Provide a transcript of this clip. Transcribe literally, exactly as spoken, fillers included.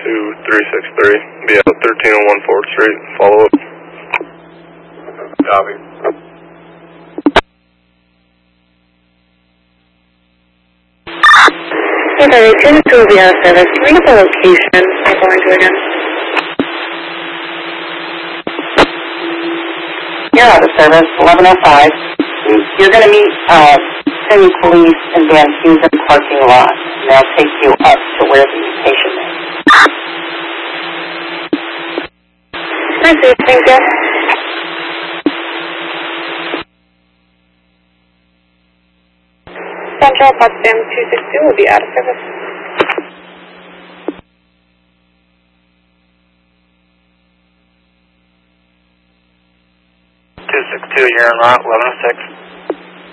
two three six three. Be out thirteen oh one fourth Street. Follow up. Copy. Hey, Larry, two two will be out of service. Can we get the location I'm going to again? You're out of service, eleven oh five. You're going to meet uh, Sydney Police in Van Heusen parking lot. And they'll take you up to where the patient is. I see, thank you. Central Potsdam two six two will be out of service. two six two, you're on route eleven oh six.